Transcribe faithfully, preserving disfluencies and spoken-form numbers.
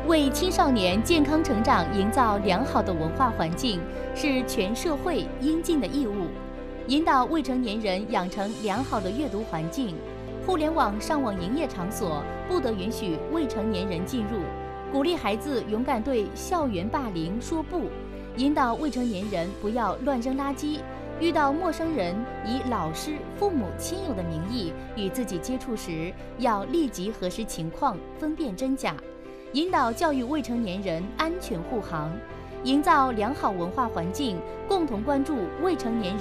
为青少年健康成长营造良好的文化环境，是全社会应尽的义务。引导未成年人养成良好的阅读环境，互联网上网营业场所不得允许未成年人进入。鼓励孩子勇敢对校园霸凌说不，引导未成年人不要乱扔垃圾。遇到陌生人以老师、父母、亲友的名义与自己接触时，要立即核实情况，分辨真假。引导教育未成年人安全护航，营造良好文化环境，共同关注未成年人